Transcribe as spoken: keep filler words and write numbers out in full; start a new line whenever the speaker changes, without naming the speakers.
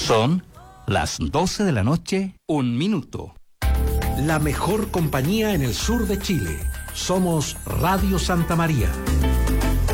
Son las doce de la noche, un minuto.
La mejor compañía en el sur de Chile. Somos Radio Santa María.